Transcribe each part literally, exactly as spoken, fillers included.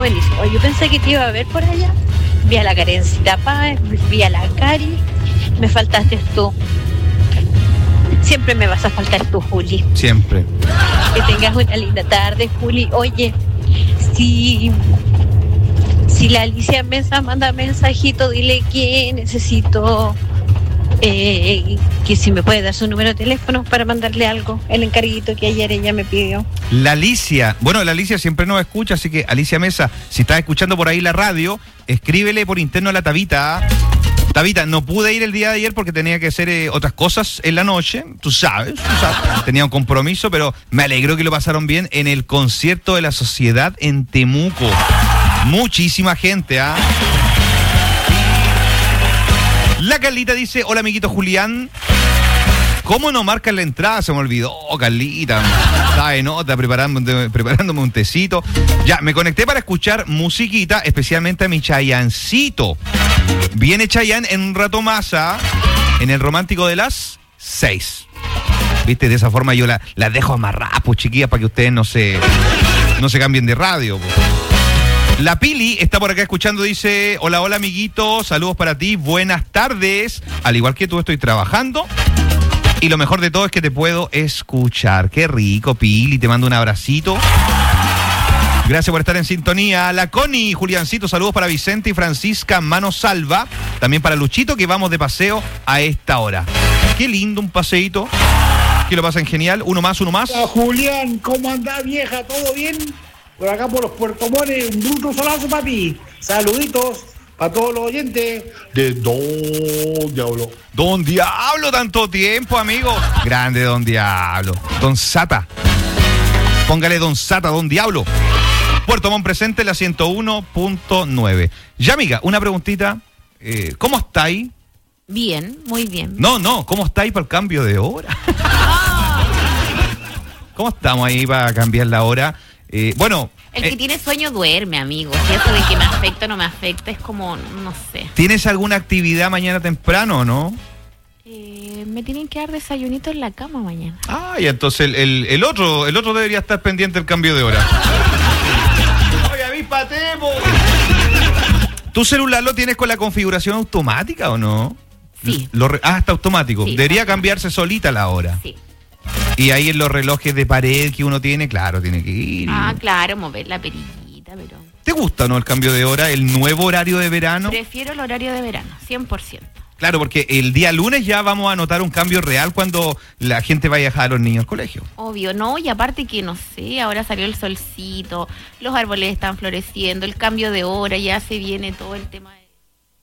Buenísimo. Yo pensé que te iba a ver por allá. Vi a la Karencita Páez, vi a la Cari. Me faltaste tú. Siempre me vas a faltar tú, Juli. Siempre. Que tengas una linda tarde, Juli. Oye, si, si la Alicia Mesa manda mensajito, dile que necesito... Eh, que si me puede dar su número de teléfono para mandarle algo, el encarguito que ayer ella me pidió. La Alicia, bueno, la Alicia siempre nos escucha, así que Alicia Mesa, si estás escuchando por ahí la radio, escríbele por interno a la Tabita. Tabita, no pude ir el día de ayer porque tenía que hacer eh, otras cosas en la noche, tú sabes, tú sabes, tenía un compromiso, pero me alegro que lo pasaron bien en el concierto de la Sociedad en Temuco. Muchísima gente, ¿ah? ¿eh? La Carlita dice, hola amiguito Julián, ¿cómo no marcan la entrada? Se me olvidó, Carlita, estaba de nota preparándome, preparándome un tecito. Ya, me conecté para escuchar musiquita, especialmente a mi Chayancito. Viene Chayanne en un rato más, ¿ah? En el romántico de las seis. Viste, de esa forma yo la, la dejo amarrada, pues chiquillas, para que ustedes no se, no se cambien de radio, pues. La Pili está por acá escuchando, dice, hola, hola amiguito, saludos para ti, buenas tardes. Al igual que tú estoy trabajando y lo mejor de todo es que te puedo escuchar. Qué rico, Pili, te mando un abracito. Gracias por estar en sintonía. La Connie, Juliancito, saludos para Vicente y Francisca Mano Salva. También para Luchito, que vamos de paseo a esta hora. Qué lindo un paseíto. Que lo pasan genial. Uno más, uno más. Hola, Julián, ¿cómo andás, vieja? ¿Todo bien? Por acá por los Puerto Mones, un bruto solazo, papi. Saluditos para todos los oyentes de Don Diablo. Don Diablo, tanto tiempo, amigo. Grande Don Diablo. Don Sata. Póngale Don Sata, Don Diablo. Puerto Montt presente, la ciento uno punto nueve. Ya, amiga, una preguntita. Eh, ¿Cómo estáis? Bien, muy bien. No, no, ¿cómo estáis para el cambio de hora? ¿Cómo estamos ahí para cambiar la hora? Eh, bueno... El que eh, tiene sueño duerme, amigo. Si eso de que me afecta o no me afecta es como, no sé. ¿Tienes alguna actividad mañana temprano o no? Eh, me tienen que dar desayunito en la cama mañana. Ah, y entonces el, el, el otro el otro debería estar pendiente del cambio de hora. Oye, avíspate, po. ¿Tu celular lo tienes con la configuración automática o no? Sí. Lo, ah, está automático. Sí, debería está cambiarse solita la hora. Sí. Y ahí en los relojes de pared que uno tiene, claro, tiene que ir. Ah, claro, mover la perillita, pero... ¿Te gusta o no el cambio de hora, el nuevo horario de verano? Prefiero el horario de verano, cien por ciento. Claro, porque el día lunes ya vamos a notar un cambio real cuando la gente vaya a dejar a los niños al colegio. Obvio, no, y aparte que, no sé, ahora salió el solcito, los árboles están floreciendo, el cambio de hora, ya se viene todo el tema de...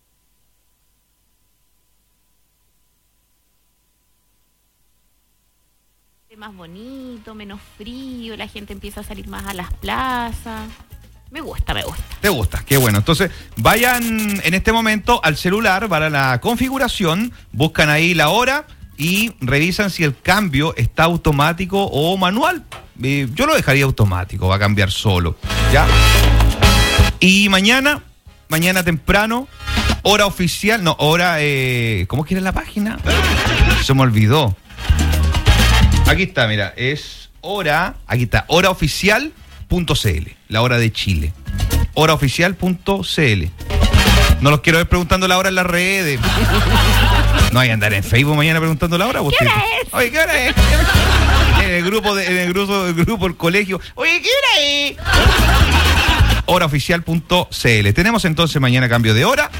más bonito, menos frío, la gente empieza a salir más a las plazas. Me gusta, me gusta. Te gusta, qué bueno. Entonces, vayan en este momento al celular, van a la configuración, buscan ahí la hora y revisan si el cambio está automático o manual. Eh, yo lo dejaría automático, va a cambiar solo, ¿ya? Y mañana, mañana temprano, hora oficial, no, hora, eh, ¿cómo quiere la página? Se me olvidó. Aquí está, mira, es hora, aquí está, horaoficial punto c l, la hora de Chile. horaoficial punto c l. No los quiero ver preguntando la hora en las redes. No hay que andar en Facebook mañana preguntando la hora. ¿Qué hora es? Oye, ¿qué hora es? En el grupo, de, en el grupo, el grupo del colegio. Oye, ¿qué hora es? horaoficial punto c l. Tenemos entonces mañana cambio de hora.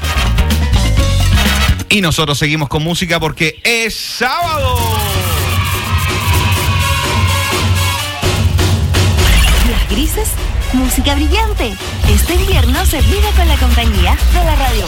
Y nosotros seguimos con música porque es sábado. Grises, música brillante. Este invierno se vive con la compañía de la radio